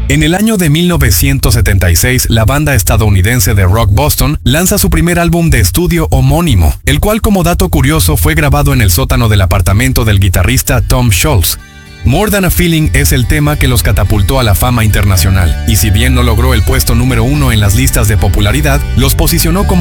En el año de 1976, la banda estadounidense de rock Boston lanza su primer álbum de estudio homónimo, el cual, como dato curioso, fue grabado en el sótano del apartamento del guitarrista Tom Scholz. More Than a Feeling es el tema que los catapultó a la fama internacional, y si bien no logró el puesto número 1 en las listas de popularidad, los posicionó como